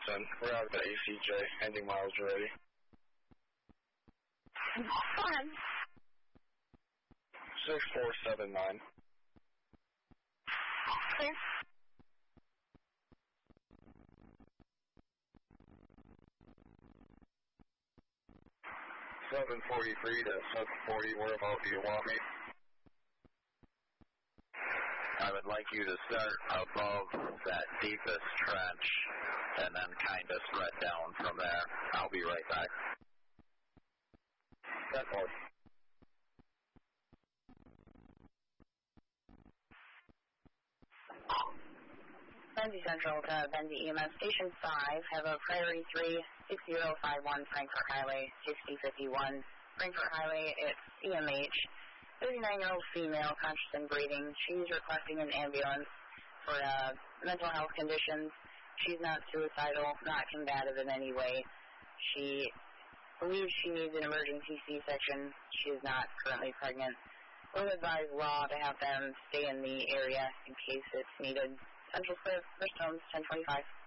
10. We're out of the ACJ. Ending miles ready. 6479. Clear. 743 to 740, where about do you want me? I would like you to start above that deepest trench and then kind of spread down from there. I'll be right back. That part. Benzie Central to Benzie EMS Station 5, have a priority 36051 Frankfurt Highway 6051. Frankfurt Highway, it's EMH, 39-year-old female, conscious and breathing. She's requesting an ambulance for mental health conditions. She's not suicidal, not combative in any way. She believes she needs an emergency C-section. She is not currently pregnant. We'll advise law to have them stay in the area in case it's needed. Central Cliff, Stones, 1025.